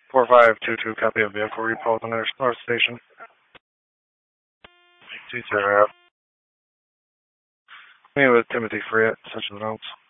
4522, copy of vehicle repo at the North Station. 2 out. Me with Timothy Friet, such as notes.